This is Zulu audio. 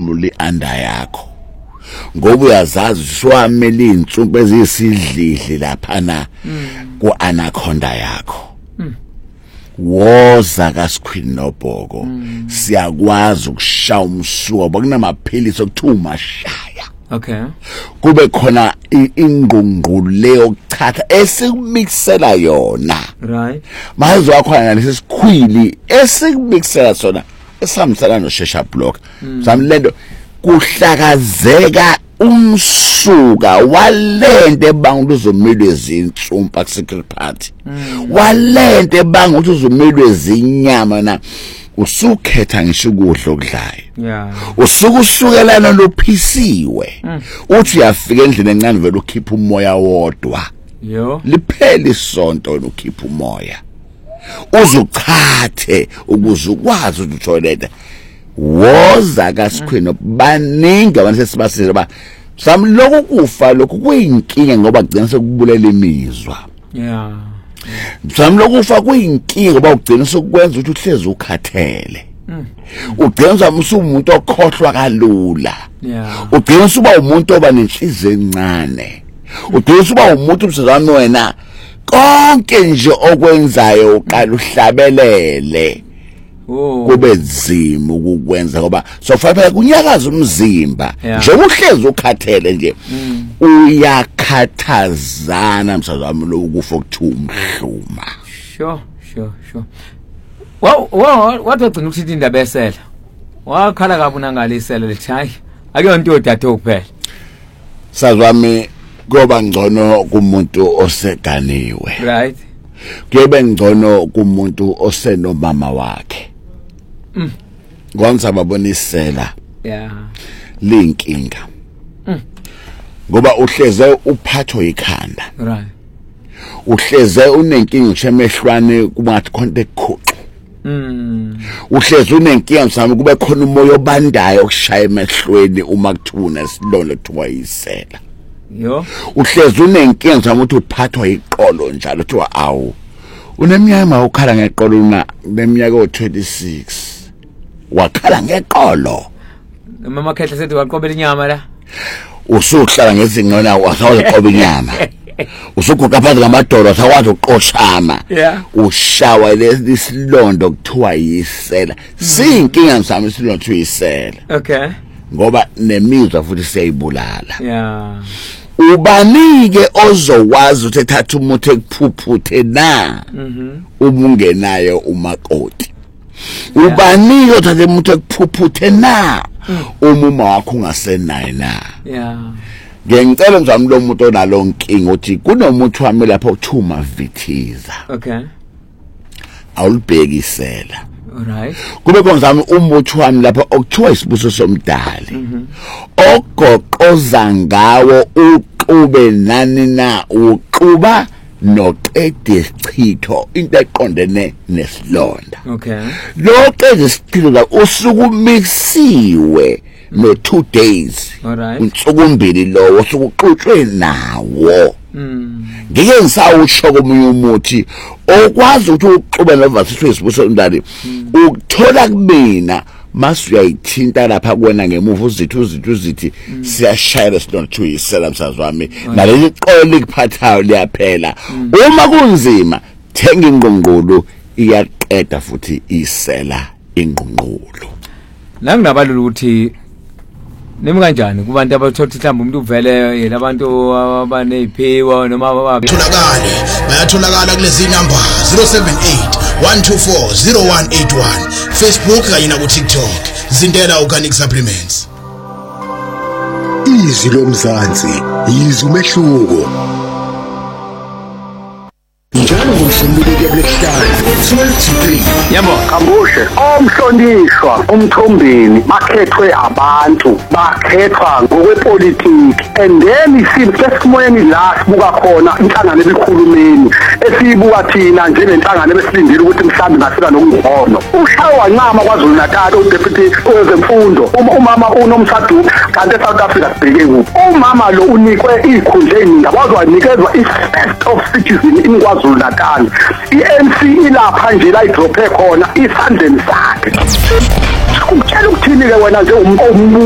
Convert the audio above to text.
uhlomuli anda yakho ngoba uyazazi siwamela insumpu ezisidlidli lapha na ku anaconda yakho woza kaSikhwini noBhoko siyakwazi ukushaya umsuka bakunamaphilisi okuthiwa umashaya okay kube khona ingqungqulu leyo kuthatha esikumixela yona right mazo wakhona lesi sikhwili esikumixela sona esamsala noshesha block samlendo kuhlakazeka umsuka walente banga uzomelwe izinsumpa ku secret party walente banga ukuthi uzomelwe izinyama na usukhetha ngisho ukudla okudlayo usuku usukelana lophisiwe uthi uyafika endlini encane vele ukhipha umoya wodwa liphele isonto ukhipha umoya uzuchathe ukuze ukwazi ukuthi toilet woza kaSikhwini baningi abantu sesibasizwe ba samloko kufa lokhu kuyinkinga ngoba kugcina sekubulela imizwa samloko kufa kuyinkinga ngoba ugcina sokwenza ukuthi uhlezi ukhathele ugcina umuntu okhohlwa kalula ugcina uba umuntu oba nenhliziyo encane ugcina uba umuntu umsizana wena konke nje okwenzayo uqala uhlabelele kube nzima ukukwenza ngoba sofanele kunyakaza umzimba njengoba uhlezi ukhathele nje uyakhathazana msazami lo ukufa okuthiwa umhluma sure wathi wagcina ukusithi indaba esela wakhala kabi nangalisela lethi hayi akuyonto yodade kuphela sazwami ngoba ngcono kumuntu oseganiwe right kube ngcono kumuntu osenomama wakhe ngoba babonisela linkinga ngoba uhleze uphathwe ikhanda right uhleze unenkinga ngishemehlwane kubangathi khonto ekukhuxu uhleze unenkinga msami kube khona umoya obandayo okushaya emehlweni uma kuthuna isilonda kuthiwa yisela uhleze unenkinga msami ukuthi uphathwa iqolo njalo kuthiwa awu uneminyaka ukhala ngeqolo neminyaka o26 wakhala ngeqolo mama khehla sethi waqobela inyama la usuhlala ngezingqona wasawaziqoba inyama usuguqa phansi ngamadolo sakwazi uqoshama ushawa lesilondo kuthiwa yisela siyinkinga msami isilonda kuthiwa yisela okay ngoba nemizwa futhi siyayibulala ubanike ozokwazi ukuthi ethatha umuthi ekuphuphuthe na ubungenayo umakoti ubanike uthathe umuthi ekuphuphuthe na umuma wakho ungasenayo na ngicela mzami lo muntu onalo nkinga uthi kunomuntu wami lapha uthuma vithiza okay awulibhekisela alright kube konzami umuthi wami lapha okuthiwa isibuso somdali ogoqoza ngawo uqube nani na uquba noqede isichitho into eqondene nesilonda okay loqede isichitho la usuku mixiwe no 2 days alright unsuku mbili lo usukuxutshwe nawo ngike ngisawusho komunye umuthi okwazi ukuthi uqube novasiswe isibuso somdali ukuthola kumina mase uyayithinta lapha kuwena ngemuva uzithi siyashayela silona tuyisela msazwami naleli qolo likuphathayo liyaphela uma kunzima thenga ingqungqulu iyaqeda futhi isela ingqungqulu la nginabalula ukuthi nemi kanjani kubantu abathothi mhlawumbe umuntu uvele yena abantu abaneziphiwo noma abatholakala bayatholakala kulezi number 078 124 0181 Facebook kanye na ku TikTok Zindela Organic Supplements. Izwi lomzansi yizwi umehluko njalo ngomsombuluko lesihlanu 12-3 yabo Kabushe omhlonishwa umthombeni bakhethwe abantu bakhethwa ngokwepolitiki and then isimoyeni la sibuka khona inhlangano ebikhulumeni esibuka thina njengenhlangano ebesilindile ukuthi mhlambe ngasika nokungcono ushawa wancama kwaZulu Natal uDeputy wezemfundo umama uNomsadu kanti eSouth Africa sibheke kuphi umama lo unikwe izikhundla ezingabazo wanikezwa i-first of citizen in KwaZulu Natal iNC ilapha nje la idrophe khona isandleni sakhe ukutshela ukuthini ke wena nje